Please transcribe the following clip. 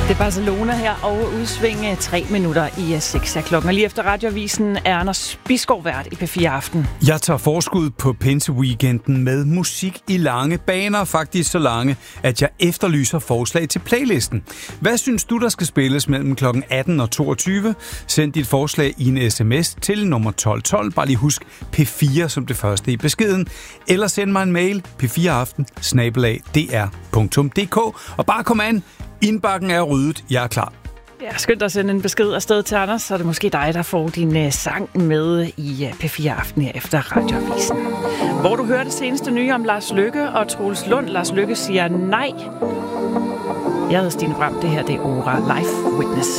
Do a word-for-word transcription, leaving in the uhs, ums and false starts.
Det er Barcelona her og udsvinge tre minutter i seks af klokken. Og lige efter radioavisen er Anders Bisgaard vært i P fire Aften. Jeg tager forskud på Pinse-weekenden med musik i lange baner. Faktisk så lange, at jeg efterlyser forslag til playlisten. Hvad synes du, der skal spilles mellem klokken atten og toogtyve? Send dit forslag i en sms til nummer tolv tolv. Bare lige husk P fire som det første i beskeden. Eller send mig en mail p fire aften snabel-a d r punktum d k. Og bare kom an. Indbakken er ryddet. Jeg er klar. Ja, skynd dig at sende en besked afsted til Anders, så er det måske dig, der får din uh, sang med i uh, P fire Aften her efter radioavisen. Hvor du hører det seneste nye om Lars Løkke og Troels Lund. Lars Løkke siger nej. Jeg hedder Stine Bram. Det her det er Ora Life Witness.